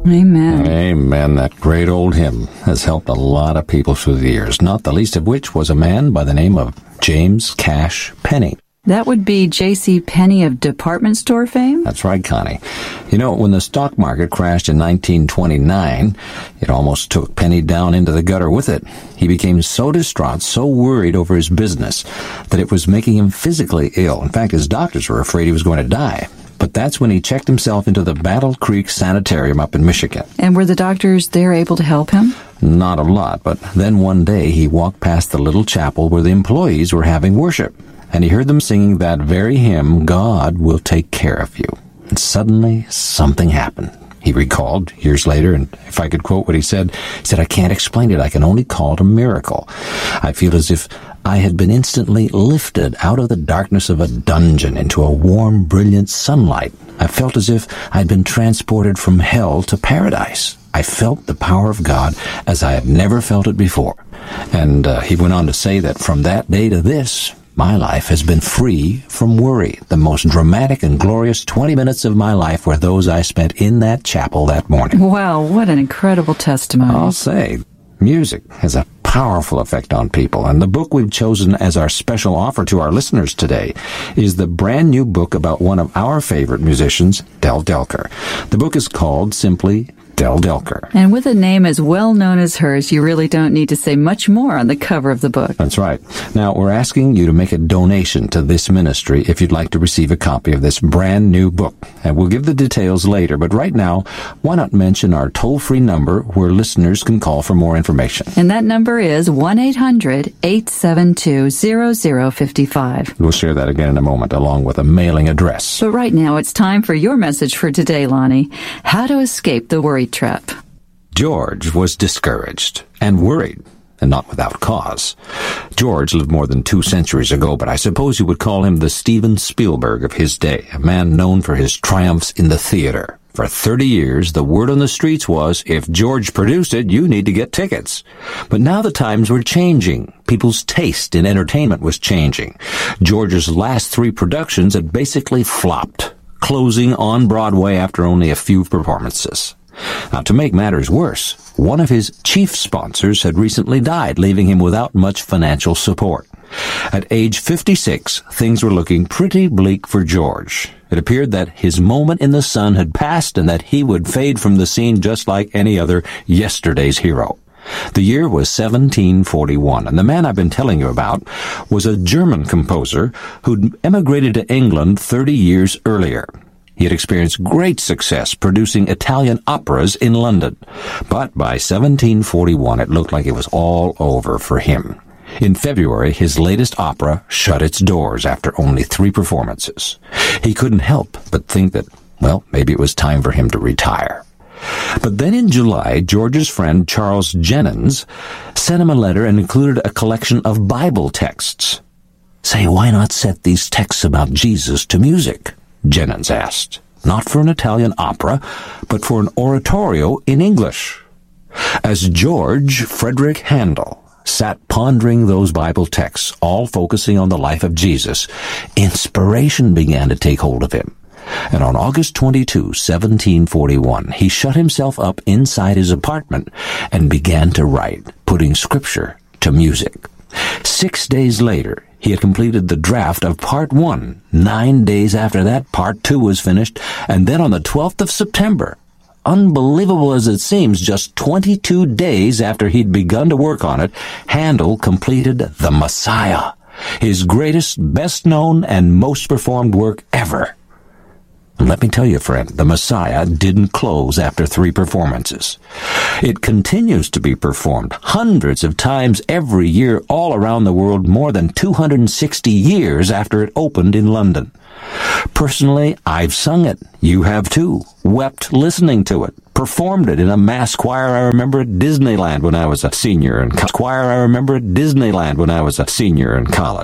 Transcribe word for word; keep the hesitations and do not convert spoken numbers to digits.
Amen. Amen. That great old hymn has helped a lot of people through the years, not the least of which was a man by the name of James Cash Penney. That would be J C. Penney of department store fame? That's right, Connie. You know, when the stock market crashed in nineteen twenty-nine, it almost took Penney down into the gutter with it. He became so distraught, so worried over his business, that it was making him physically ill. In fact, his doctors were afraid he was going to die. But that's when he checked himself into the Battle Creek Sanitarium up in Michigan. And were the doctors there able to help him? Not a lot, but then one day he walked past the little chapel where the employees were having worship. And he heard them singing that very hymn, God Will Take Care of You. And suddenly, something happened. He recalled, years later, and if I could quote what he said, he said, I can't explain it. I can only call it a miracle. I feel as if I had been instantly lifted out of the darkness of a dungeon into a warm, brilliant sunlight. I felt as if I'd been transported from hell to paradise. I felt the power of God as I had never felt it before. And uh, he went on to say that from that day to this, my life has been free from worry. The most dramatic and glorious twenty minutes of my life were those I spent in that chapel that morning. Wow, what an incredible testimony. I'll say, music has a powerful effect on people, and the book we've chosen as our special offer to our listeners today is the brand new book about one of our favorite musicians, Del Delker. The book is called simply Del Delker. And with a name as well known as hers, you really don't need to say much more on the cover of the book. That's right. Now, we're asking you to make a donation to this ministry if you'd like to receive a copy of this brand new book. And we'll give the details later, but right now, why not mention our toll-free number where listeners can call for more information. And that number is one eight hundred eight seven two zero zero five five. We'll share that again in a moment, along with a mailing address. But right now, it's time for your message for today, Lonnie. How to escape the worry trap. George was discouraged and worried, and not without cause. George lived more than two centuries ago, but I suppose you would call him the Steven Spielberg of his day, a man known for his triumphs in the theater. For thirty years, the word on the streets was, if George produced it, you need to get tickets. But now the times were changing. People's taste in entertainment was changing. George's last three productions had basically flopped, closing on Broadway after only a few performances. Now, to make matters worse, one of his chief sponsors had recently died, leaving him without much financial support. At age fifty-six, things were looking pretty bleak for George. It appeared that his moment in the sun had passed and that he would fade from the scene just like any other yesterday's hero. The year was seventeen forty-one, and the man I've been telling you about was a German composer who'd emigrated to England thirty years earlier. He had experienced great success producing Italian operas in London. But by seventeen forty-one, it looked like it was all over for him. In February, his latest opera shut its doors after only three performances. He couldn't help but think that, well, maybe it was time for him to retire. But then in July, George's friend Charles Jennens sent him a letter and included a collection of Bible texts. Say, why not set these texts about Jesus to music? Jennens asked. Not for an Italian opera, but for an oratorio in English. As George Frederick Handel sat pondering those Bible texts, all focusing on the life of Jesus, inspiration began to take hold of him. And on August twenty-second, seventeen forty-one, he shut himself up inside his apartment and began to write, putting scripture to music. Six days later, he had completed the draft of Part One. Nine days after that, Part Two was finished, and then on the twelfth of September, unbelievable as it seems, just twenty-two days after he'd begun to work on it, Handel completed The Messiah, his greatest, best-known, and most performed work ever. And let me tell you, friend, The Messiah didn't close after three performances. It continues to be performed hundreds of times every year all around the world, more than two hundred sixty years after it opened in London. Personally, I've sung it. You have too. Wept listening to it. Performed it in a mass choir I remember at Disneyland when I was a senior in college. Choir I remember at Disneyland when I was a senior in college.